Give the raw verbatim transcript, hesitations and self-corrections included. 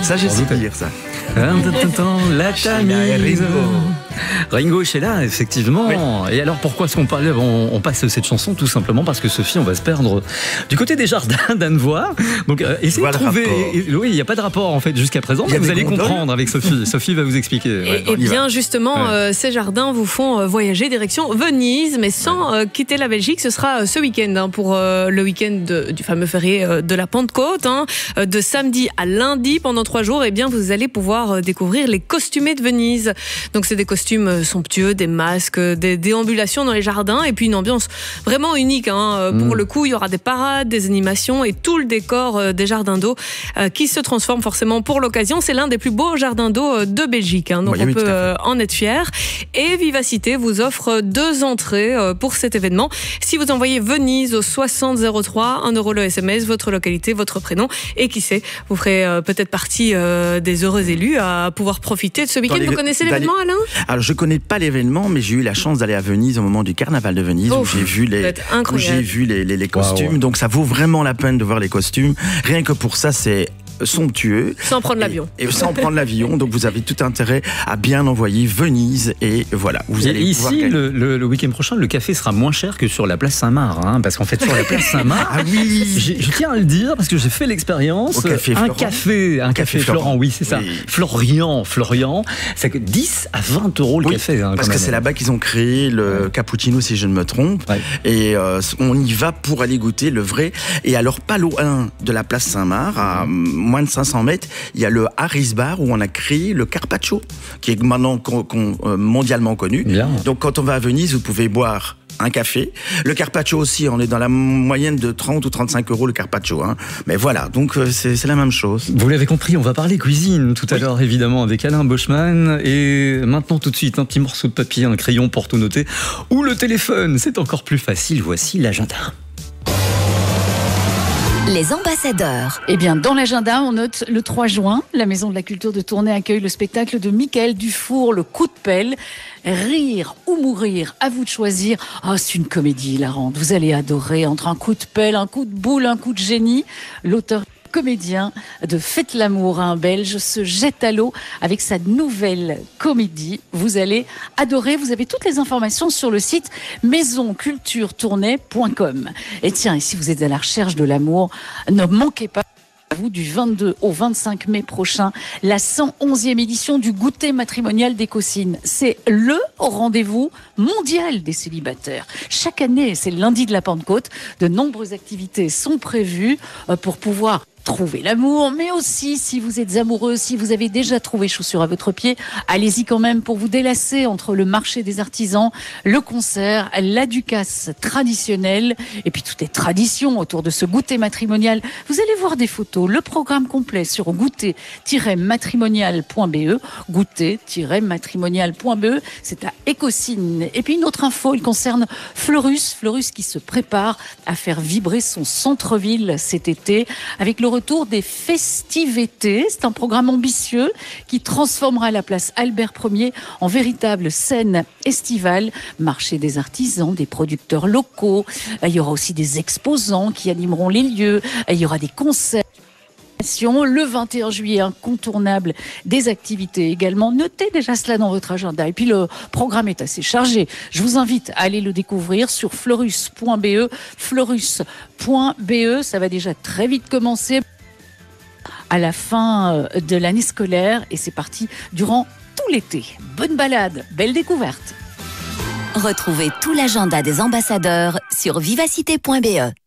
Ça, j'ai su dire ça. La Tamise. Ringo est là, effectivement. Oui. Et alors, pourquoi est-ce qu'on parle, on, on passe cette chanson? Tout simplement parce que Sophie, on va se perdre du côté des jardins d'Annevoie. Donc, euh, essayez de trouver. Et, oui, il n'y a pas de rapport en fait jusqu'à présent. Mais vous allez gondoles. comprendre avec Sophie. Sophie va vous expliquer. Et, ouais, et bien, justement, ouais. euh, ces jardins vous font euh, voyager direction Venise, mais sans ouais. euh, quitter la Belgique. Ce sera euh, ce week-end hein, pour euh, le week-end de, du fameux férié euh, de la Pentecôte, hein, euh, de samedi à lundi pendant trois jours. Et bien, vous allez pouvoir euh, découvrir les costumés de Venise. Donc, c'est des costumes somptueux, des masques, des déambulations dans les jardins et puis une ambiance vraiment unique. Hein. Pour mmh. le coup, il y aura des parades, des animations et tout le décor des jardins d'eau euh, qui se transforme forcément pour l'occasion. C'est l'un des plus beaux jardins d'eau de Belgique. Hein. Donc, oui, on oui, peut euh, en être fier. Et Vivacité vous offre deux entrées euh, pour cet événement. Si vous envoyez Venise au soixante zéro trois, un euro le S M S, votre localité, votre prénom et qui sait, vous ferez euh, peut-être partie euh, des heureux élus à pouvoir profiter de ce week-end. Vous les... connaissez l'événement, Alain ? Alors, je connais pas l'événement, mais j'ai eu la chance d'aller à Venise au moment du carnaval de Venise, oh, où j'ai vu les, où j'ai vu les, les, les costumes. Wow, wow. Donc ça vaut vraiment la peine de voir les costumes. Rien que pour ça, c'est somptueux. Sans prendre l'avion. Et, et sans prendre l'avion. Donc vous avez tout intérêt à bien envoyer Venise. Et voilà. Vous et allez ici, le, le, le week-end prochain, le café sera moins cher que sur la place Saint-Marc. Hein, parce qu'en fait, sur la place Saint-Marc, ah oui. je tiens à le dire, parce que j'ai fait l'expérience. Café un Florent. café, un café, café Florent, Florent, oui, c'est ça. Oui. Florian, Florian. Ça coûte dix à vingt euros le oui, café. Hein, parce que c'est là-bas qu'ils ont créé le ouais. cappuccino, si je ne me trompe. Ouais. Et euh, on y va pour aller goûter le vrai. Et alors, pas loin de la place Saint-Marc, à moins de cinq cents mètres, il y a le Harris Bar où on a créé le carpaccio, qui est maintenant con, con, euh, mondialement connu. Bien. Donc quand on va à Venise, vous pouvez boire un café. Le carpaccio aussi, on est dans la moyenne de trente ou trente-cinq euros le carpaccio. Hein. Mais voilà, donc euh, c'est, c'est la même chose. Vous l'avez compris, on va parler cuisine tout à oui. l'heure, évidemment, avec Alain Boschman. Et maintenant, tout de suite, un petit morceau de papier, un crayon pour tout noter. Ou le téléphone, c'est encore plus facile. Voici l'agenda. Les ambassadeurs. Eh bien, dans l'agenda, on note le trois juin, la Maison de la Culture de Tournai accueille le spectacle de Michael Dufour, Le Coup de pelle. Rire ou mourir, à vous de choisir. Oh, c'est une comédie hilarante. Vous allez adorer entre un coup de pelle, un coup de boule, un coup de génie. L'auteur comédien de Faites l'amour, un Belge, se jette à l'eau avec sa nouvelle comédie. Vous allez adorer. Vous avez toutes les informations sur le site maison culture tournai point com. Et tiens, et si vous êtes à la recherche de l'amour, ne manquez pas vous du vingt-deux au vingt-cinq mai prochain, la cent onzième édition du goûter matrimonial d'Écosine. C'est le rendez-vous mondial des célibataires. Chaque année, c'est le lundi de la Pentecôte. De nombreuses activités sont prévues pour pouvoir trouver l'amour, mais aussi si vous êtes amoureux, si vous avez déjà trouvé chaussures à votre pied, allez-y quand même pour vous délasser entre le marché des artisans, le concert, la ducasse traditionnelle et puis toutes les traditions autour de ce goûter matrimonial. Vous allez voir des photos, le programme complet sur goûter tiret matrimonial point b e, goûter tiret matrimonial point b e, c'est à Écosine. Et puis une autre info, il concerne Fleurus, Fleurus qui se prépare à faire vibrer son centre-ville cet été avec le retour des festivités. C'est un programme ambitieux qui transformera la place Albert Ier en véritable scène estivale. Marché des artisans, des producteurs locaux. Il y aura aussi des exposants qui animeront les lieux. Il y aura des concerts. Le vingt et un juillet, incontournable, des activités également. Notez déjà cela dans votre agenda. Et puis le programme est assez chargé. Je vous invite à aller le découvrir sur fleurus point b e. fleurus point b e, ça va déjà très vite commencer à la fin de l'année scolaire et c'est parti durant tout l'été. Bonne balade, belle découverte. Retrouvez tout l'agenda des ambassadeurs sur vivacité point b e.